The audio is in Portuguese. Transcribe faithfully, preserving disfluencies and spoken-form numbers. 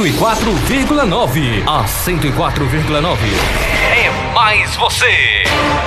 cento e quatro vírgula nove. A cento e quatro vírgula nove é mais você.